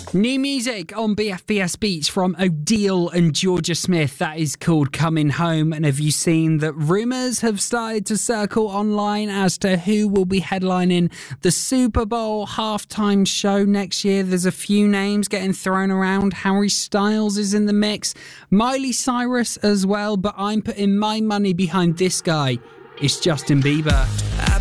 New music on BFBS Beats from Odile and Georgia Smith. That is called Coming Home. And have you seen that rumours have started to circle online as to who will be headlining the Super Bowl halftime show next year? There's a few names getting thrown around. Harry Styles is in the mix. Miley Cyrus as well. But I'm putting my money behind this guy. It's Justin Bieber.